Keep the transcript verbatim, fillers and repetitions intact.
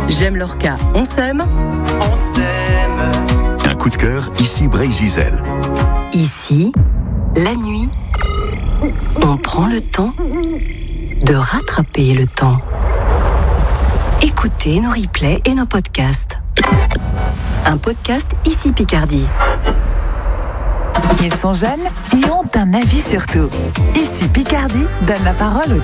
J'aime Lorca, on s'aime. On s'aime. Un coup de cœur, ici Brésil. Ici, la nuit, on prend le temps de rattraper le temps. Écoutez nos replays et nos podcasts. Un podcast Ici Picardie. Ils sont jeunes et ont un avis sur tout. Ici Picardie donne la parole aux